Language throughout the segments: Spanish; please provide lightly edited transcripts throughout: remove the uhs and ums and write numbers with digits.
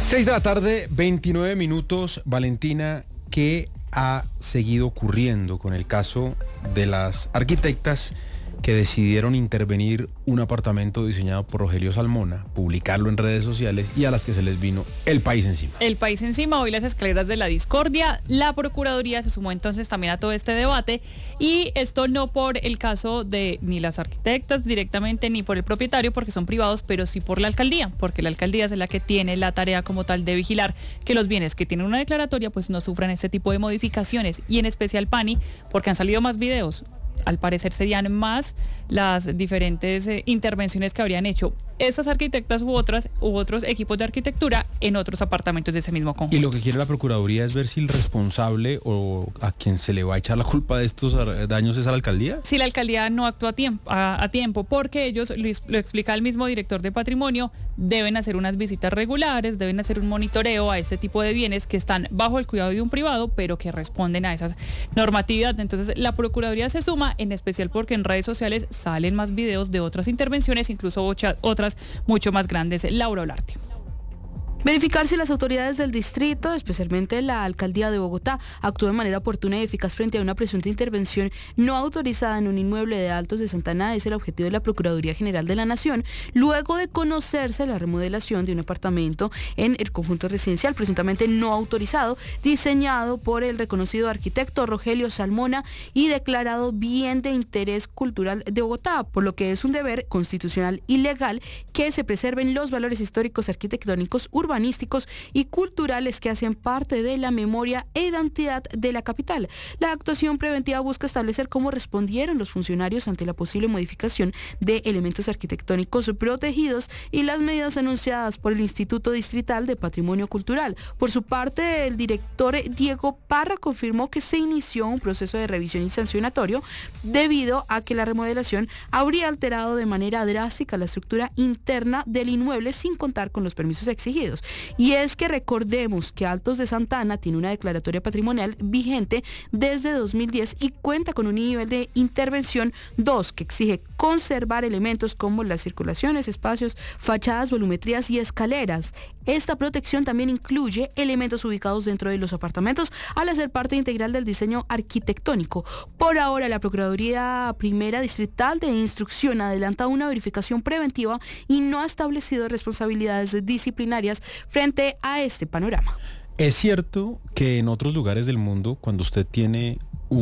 6 de la tarde, 29 minutos. Valentina, ¿qué ha seguido ocurriendo con el caso de las arquitectas que decidieron intervenir un apartamento diseñado por Rogelio Salmona, publicarlo en redes sociales y a las que se les vino el país encima? El país encima, hoy las escaleras de la discordia. La Procuraduría se sumó entonces también a todo este debate, y esto no por el caso de ni las arquitectas directamente ni por el propietario, porque son privados, pero sí por la alcaldía, porque la alcaldía es la que tiene la tarea como tal de vigilar que los bienes que tienen una declaratoria pues no sufran este tipo de modificaciones, y en especial Pani, porque han salido más videos. Al parecer serían más las diferentes intervenciones que habrían hecho estas arquitectas u otros equipos de arquitectura en otros apartamentos de ese mismo conjunto. Y lo que quiere la Procuraduría es ver si el responsable o a quien se le va a echar la culpa de estos daños es a la alcaldía. Si la alcaldía no actúa a tiempo, porque ellos, lo explica el mismo director de patrimonio, deben hacer unas visitas regulares, deben hacer un monitoreo a este tipo de bienes que están bajo el cuidado de un privado, pero que responden a esa normatividad. Entonces la Procuraduría se suma, en especial porque en redes sociales salen más videos de otras intervenciones, incluso otras mucho más grandes. Laura Olarte. Verificar si las autoridades del distrito, especialmente la alcaldía de Bogotá, actúan de manera oportuna y eficaz frente a una presunta intervención no autorizada en un inmueble de Altos de Santa Ana es el objetivo de la Procuraduría General de la Nación, luego de conocerse la remodelación de un apartamento en el conjunto residencial presuntamente no autorizado, diseñado por el reconocido arquitecto Rogelio Salmona y declarado bien de interés cultural de Bogotá, por lo que es un deber constitucional y legal que se preserven los valores históricos, arquitectónicos, urbanísticos y culturales que hacen parte de la memoria e identidad de la capital. La actuación preventiva busca establecer cómo respondieron los funcionarios ante la posible modificación de elementos arquitectónicos protegidos y las medidas anunciadas por el Instituto Distrital de Patrimonio Cultural. Por su parte, el director Diego Parra confirmó que se inició un proceso de revisión y sancionatorio debido a que la remodelación habría alterado de manera drástica la estructura interna del inmueble sin contar con los permisos exigidos. Y es que recordemos que Altos de Santa Ana tiene una declaratoria patrimonial vigente desde 2010 y cuenta con un nivel de intervención 2 que exige conservar elementos como las circulaciones, espacios, fachadas, volumetrías y escaleras. Esta protección también incluye elementos ubicados dentro de los apartamentos al hacer parte integral del diseño arquitectónico. Por ahora, la Procuraduría Primera Distrital de Instrucción adelanta una verificación preventiva y no ha establecido responsabilidades disciplinarias frente a este panorama. Es cierto que en otros lugares del mundo, cuando usted tiene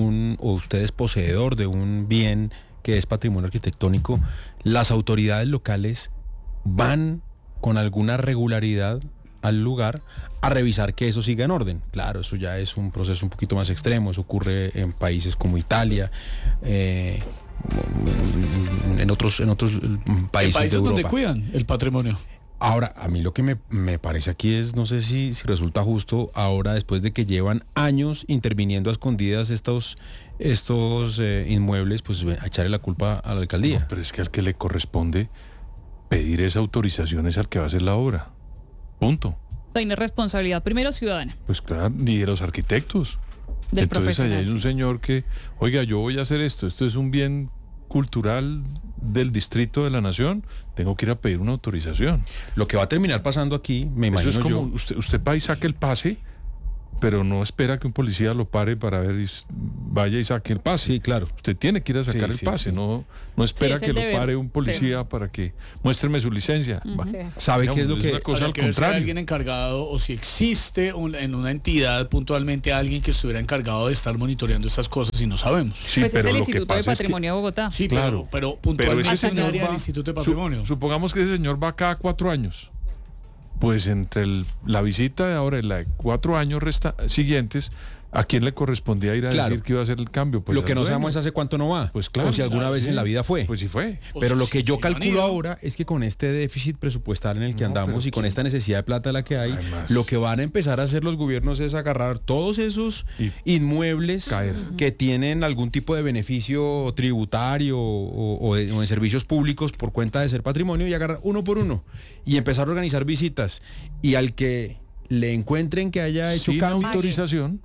o usted es poseedor de un bien que es patrimonio arquitectónico, las autoridades locales van con alguna regularidad al lugar a revisar que eso siga en orden. Claro, eso ya es un proceso un poquito más extremo, eso ocurre en países como Italia, en otros países de Europa. Donde cuidan el patrimonio. Ahora, a mí lo que me parece aquí es, no sé si resulta justo ahora, después de que llevan años interviniendo a escondidas estos inmuebles, pues a echarle la culpa a la alcaldía. No, pero es que al que le corresponde pedir esa autorización es al que va a hacer la obra. Punto. Tiene responsabilidad primero ciudadana. Pues claro, ni de los arquitectos. Del Entonces allá hay un sí. señor que, oiga, yo voy a hacer esto es un bien cultural del distrito de la nación, tengo que ir a pedir una autorización. Lo que va a terminar pasando aquí, me imagino Eso es como, yo... usted va y saque el pase, pero no espera que un policía lo pare para ver y vaya y saque el pase. Sí, claro. Usted tiene que ir a sacar el pase, sí. No espera que lo pare un policía para que muéstreme su licencia. Sí. ¿Sabe qué es lo que...? Una cosa al que ver si hay contrario. alguien encargado o si existe en una entidad puntualmente alguien que estuviera encargado de estar monitoreando estas cosas y no sabemos. Sí, Pues es pero el lo que Instituto de pasa es Patrimonio de Bogotá. Sí, claro, pero puntualmente ese en señor área va- del Instituto de Patrimonio. Supongamos que ese señor va cada 4 años. Pues entre la visita de ahora y la de 4 años siguientes, ¿a quién le correspondía ir a decir que iba a hacer el cambio? Pues lo que al no dueño. sabemos es hace cuánto no va. Pues claro. O si alguna vez sí. en la vida fue. Pues sí fue. Pero lo que yo sí, no han calculo ido. ahora es que con este déficit presupuestal en el que No, andamos pero y con sí. esta necesidad de plata la que hay, Además. lo que van a empezar a hacer los gobiernos es agarrar todos esos Y inmuebles caer. que tienen algún tipo de beneficio tributario o en servicios públicos por cuenta de ser patrimonio y agarrar uno por uno y empezar a organizar visitas, y al que le encuentren que haya hecho sin cambios, autorización,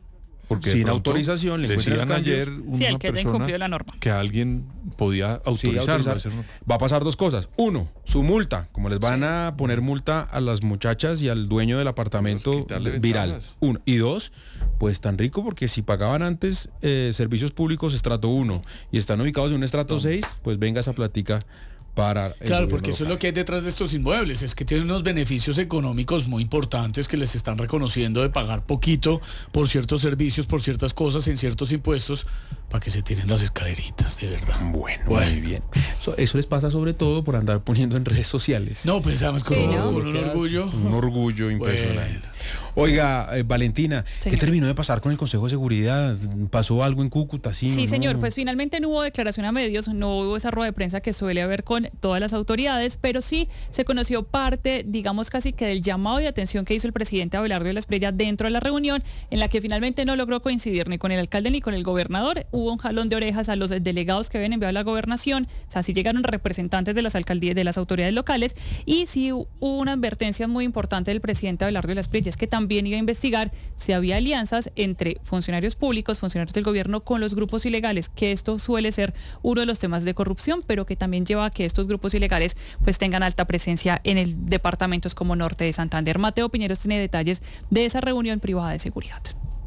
Porque sin autorización le encuentran decían los cambios. ayer una Sí, el que haya persona incumplido la norma. que alguien podía autorizarlo. Va a pasar dos cosas. Uno, su multa, como les van a poner multa a las muchachas y al dueño del apartamento quitarle viral. ventajas. Uno. Y dos, pues tan rico porque si pagaban antes servicios públicos estrato 1 y están ubicados en un estrato 6, pues venga esa platica para el Claro, gobierno porque eso es local. lo que hay detrás de estos inmuebles, es que tienen unos beneficios económicos muy importantes que les están reconociendo de pagar poquito por ciertos servicios, por ciertas cosas, en ciertos impuestos, para que se tiren las escaleritas, de verdad. Bueno, muy bien. Eso les pasa sobre todo por andar poniendo en redes sociales. No, pensamos con, Sí, un- ¿no? con un orgullo. Un orgullo impresionante. Bueno. Oiga, Valentina, ¿qué Señor. terminó de pasar con el Consejo de Seguridad? ¿Pasó algo en Cúcuta? Sí, ¿no? señor, pues finalmente no hubo declaración a medios, no hubo esa rueda de prensa que suele haber con todas las autoridades, pero sí se conoció parte, digamos casi que del llamado de atención que hizo el presidente Abelardo de la Espriella dentro de la reunión, en la que finalmente no logró coincidir ni con el alcalde ni con el gobernador. Hubo un jalón de orejas a los delegados que habían enviado a la gobernación, o sea, sí llegaron representantes de las alcaldías, de las autoridades locales, y sí hubo una advertencia muy importante del presidente Abelardo de la Espriella, es que también iba a investigar si había alianzas entre funcionarios públicos, funcionarios del gobierno con los grupos ilegales, que esto suele ser uno de los temas de corrupción, pero que también lleva a que estos grupos ilegales pues tengan alta presencia en el departamentos como Norte de Santander. Mateo Piñeros tiene detalles de esa reunión privada de seguridad.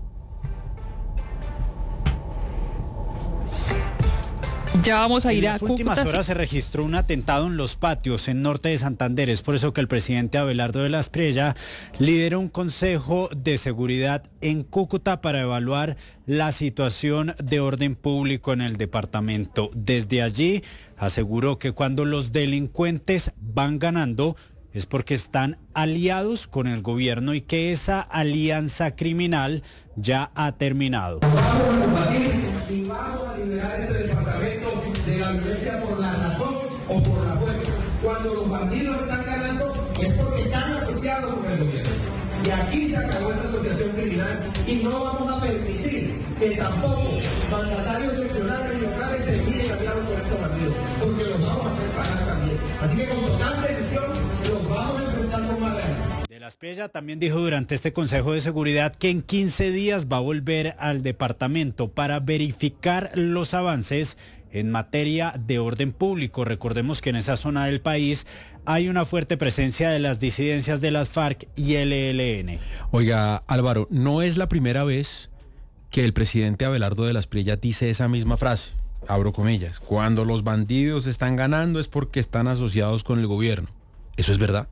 Ya vamos a En ir a las últimas Cúcuta. horas se registró un atentado en Los Patios, en Norte de Santander. Es por eso que el presidente Abelardo de la Espriella lideró un consejo de seguridad en Cúcuta para evaluar la situación de orden público en el departamento. Desde allí aseguró que cuando los delincuentes van ganando es porque están aliados con el gobierno y que esa alianza criminal ya ha terminado. Y vamos a liberar este departamento de la violencia por la razón o por la fuerza. Cuando los bandidos están ganando es porque están asociados con el gobierno. Y aquí se acabó esa asociación criminal y no vamos a permitir que tampoco mandatarios seccionales y locales terminen aliados con estos bandidos, porque los vamos a hacer pagar también. Así que con total decisión los vamos a enfrentar con más ganas. De la Espriella también dijo durante este Consejo de Seguridad que en 15 días va a volver al departamento para verificar los avances en materia de orden público. Recordemos que en esa zona del país hay una fuerte presencia de las disidencias de las FARC y el ELN. Oiga, Álvaro, no es la primera vez que el presidente Abelardo de la Espriella dice esa misma frase, abro comillas, cuando los bandidos están ganando es porque están asociados con el gobierno. ¿Eso es verdad?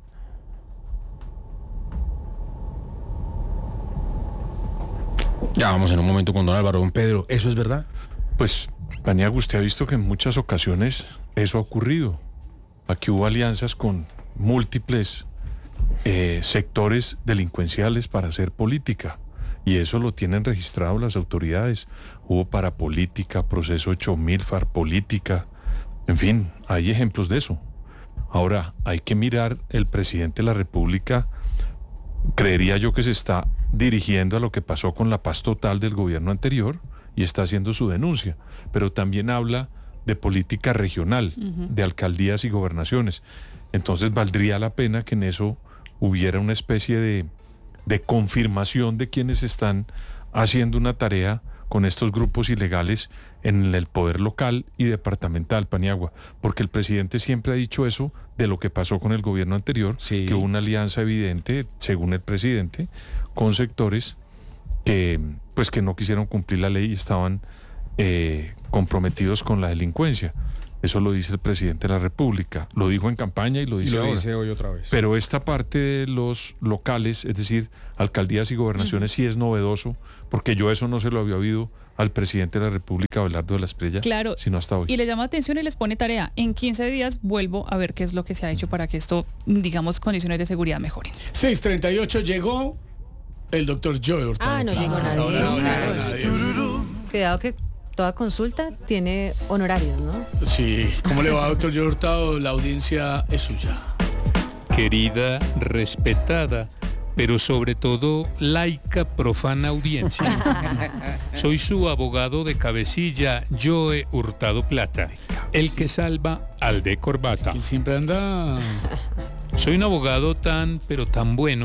Ya vamos en un momento con don Álvaro. Don Pedro, ¿eso es verdad? Pues, Paniagua, usted ha visto que en muchas ocasiones eso ha ocurrido. Aquí hubo alianzas con múltiples sectores delincuenciales para hacer política. Y eso lo tienen registrado las autoridades. Hubo parapolítica, proceso 8000, farpolítica. En fin, hay ejemplos de eso. Ahora, hay que mirar, el presidente de la República, creería yo que se está dirigiendo a lo que pasó con la paz total del gobierno anterior y está haciendo su denuncia, pero también habla de política regional, de alcaldías y gobernaciones. Entonces valdría la pena que en eso hubiera una especie de confirmación de quienes están haciendo una tarea con estos grupos ilegales en el poder local y departamental, Paniagua, porque el presidente siempre ha dicho eso de lo que pasó con el gobierno anterior, Sí. que hubo una alianza evidente, según el presidente, con sectores que pues que no quisieron cumplir la ley y estaban comprometidos con la delincuencia. Eso lo dice el presidente de la República, lo dijo en campaña y lo dice ahora. hoy otra vez. Pero esta parte de los locales, es decir, alcaldías y gobernaciones, sí es novedoso, porque yo eso no se lo había oído al presidente de la República, Abelardo de la Espriella, Claro. sino hasta hoy. Y le llama atención y les pone tarea. En 15 días vuelvo a ver qué es lo que se ha hecho para que esto, digamos, condiciones de seguridad mejoren. 6:38 llegó el doctor Joe Hurtado. Ah, no llegó Hasta nadie, ahora no claro. llegó nadie. Cuidado que toda consulta tiene honorarios, ¿no? Sí, ¿cómo le va, doctor Joe Hurtado? La audiencia es suya. Querida, respetada, pero sobre todo laica, profana audiencia. Soy su abogado de cabecilla, Joe Hurtado Plata, el que salva al de corbata. Que siempre anda... Soy un abogado tan, pero tan bueno,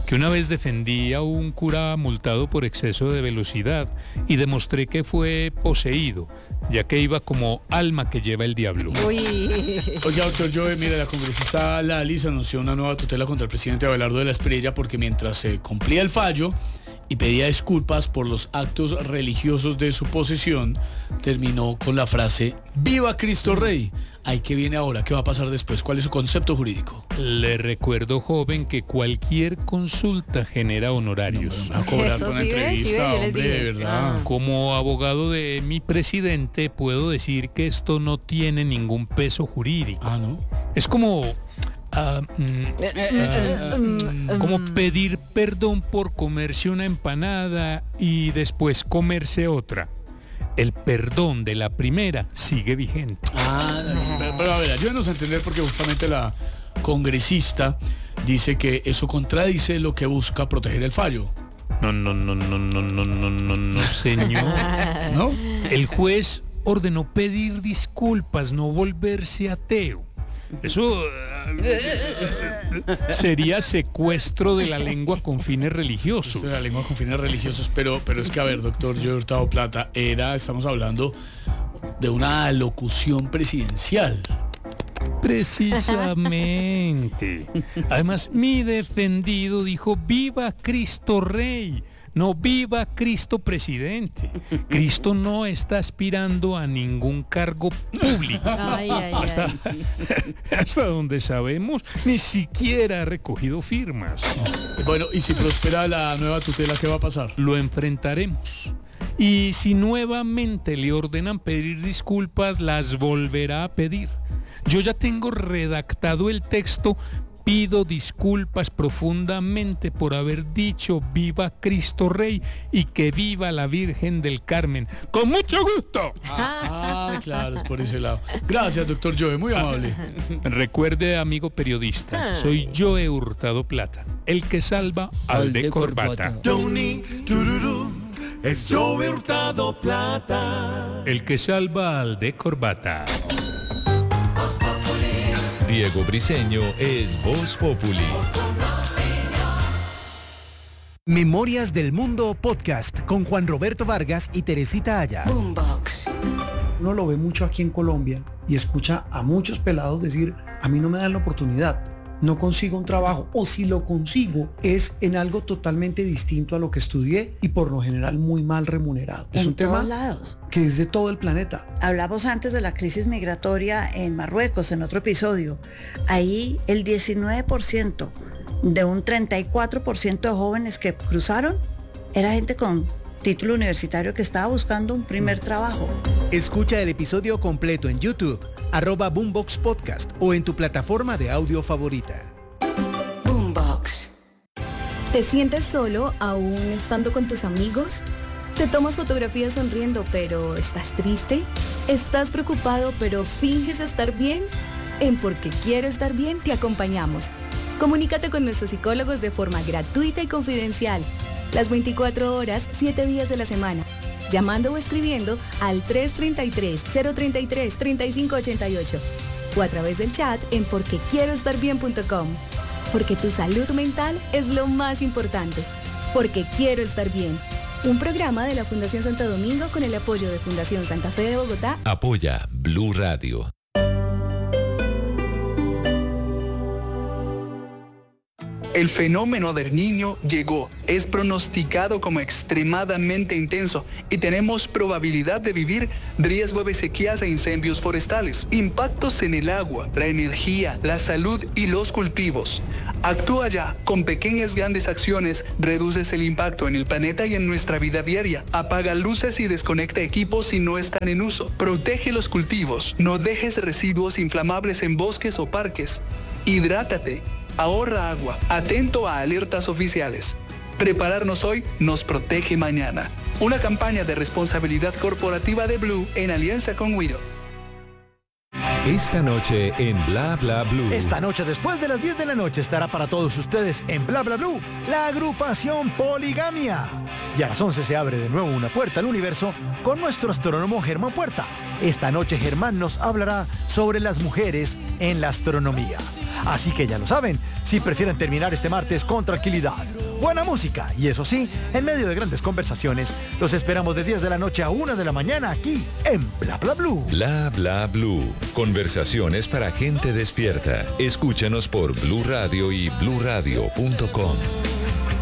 que una vez defendí a un cura multado por exceso de velocidad y demostré que fue poseído, ya que iba como alma que lleva el diablo. Oiga, doctor Joe, mira, la congresista Lalis anunció una nueva tutela contra el presidente Abelardo de la Espriella porque mientras se cumplía el fallo y pedía disculpas por los actos religiosos de su posesión, terminó con la frase ¡Viva Cristo Rey! ¿Ahí qué viene ahora? ¿Qué va a pasar después? ¿Cuál es su concepto jurídico? Le recuerdo, joven, que cualquier consulta genera honorarios. No, me va a cobrar por una entrevista, hombre, de verdad. Como abogado de mi presidente, puedo decir que esto no tiene ningún peso jurídico. Ah, ¿no? Es como... como pedir perdón por comerse una empanada y después comerse otra. El perdón de la primera sigue vigente. Pero a ver, ayúdenos a entender porque justamente la congresista dice que eso contradice lo que busca proteger el fallo. No, señor. ¿No? El juez ordenó pedir disculpas, no volverse ateo. Eso sería secuestro de la lengua con fines religiosos. De la lengua con fines religiosos, pero es que, a ver, doctor Joe Hurtado Plata, estamos hablando de una alocución presidencial. Precisamente. Además, mi defendido dijo, ¡viva Cristo Rey! No, viva Cristo presidente. Cristo no está aspirando a ningún cargo público. Hasta donde sabemos, ni siquiera ha recogido firmas. Bueno, y si prospera la nueva tutela, ¿qué va a pasar? Lo enfrentaremos. Y si nuevamente le ordenan pedir disculpas, las volverá a pedir. Yo ya tengo redactado el texto. Pido disculpas profundamente por haber dicho viva Cristo Rey y que viva la Virgen del Carmen. ¡Con mucho gusto! Claro, es por ese lado. Gracias, doctor Joe, muy amable. Recuerde, amigo periodista, soy Joe Hurtado Plata, el que salva al de corbata. Johnny Tururú, es Joe Hurtado Plata, el que salva al de corbata. Diego Briseño es Voz Populi. Memorias del Mundo Podcast con Juan Roberto Vargas y Teresita Aya. Boombox. Uno lo ve mucho aquí en Colombia y escucha a muchos pelados decir, a mí no me dan la oportunidad, no consigo un trabajo, o si lo consigo es en algo totalmente distinto a lo que estudié y por lo general muy mal remunerado. Es un tema que es de todo el planeta. Hablamos antes de la crisis migratoria en Marruecos, en otro episodio. Ahí el 19% de un 34% de jóvenes que cruzaron era gente con título universitario que estaba buscando un primer trabajo. Escucha el episodio completo en YouTube, @Boombox Podcast o en tu plataforma de audio favorita. Boombox. ¿Te sientes solo aún estando con tus amigos? ¿Te tomas fotografías sonriendo pero estás triste? ¿Estás preocupado pero finges estar bien? En Porque Quiero Estar Bien te acompañamos. Comunícate con nuestros psicólogos de forma gratuita y confidencial. Las 24 horas, 7 días de la semana. Llamando o escribiendo al 333-033-3588 o a través del chat en porquequieroestarbien.com. Porque tu salud mental es lo más importante. Porque Quiero Estar Bien. Un programa de la Fundación Santo Domingo con el apoyo de Fundación Santa Fe de Bogotá. Apoya Blue Radio. El fenómeno del Niño llegó, es pronosticado como extremadamente intenso y tenemos probabilidad de vivir riesgo de sequías e incendios forestales, impactos en el agua, la energía, la salud y los cultivos. Actúa ya, con pequeñas grandes acciones reduces el impacto en el planeta y en nuestra vida diaria. Apaga luces y desconecta equipos si no están en uso. Protege los cultivos, no dejes residuos inflamables en bosques o parques. Hidrátate. Ahorra agua, atento a alertas oficiales. Prepararnos hoy nos protege mañana. Una campaña de responsabilidad corporativa de Blue en alianza con Wido. Esta noche en Bla Bla Blue. Esta noche después de las 10 de la noche estará para todos ustedes en Bla Bla Blue la agrupación Poligamia. Y a las 11 se abre de nuevo una puerta al universo con nuestro astrónomo Germán Puerta. Esta noche Germán nos hablará sobre las mujeres en la astronomía. Así que ya lo saben, si prefieren terminar este martes con tranquilidad. Buena música y eso sí, en medio de grandes conversaciones, los esperamos de 10 de la noche a 1 de la mañana aquí en Bla Bla Blue. Bla Bla Blue. Conversaciones para gente despierta. Escúchanos por Blue Radio y bluradio.com.